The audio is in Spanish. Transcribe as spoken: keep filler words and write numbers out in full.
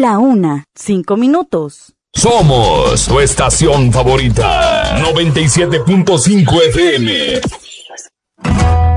La una, cinco minutos. Somos tu estación favorita. noventa y siete punto cinco F M.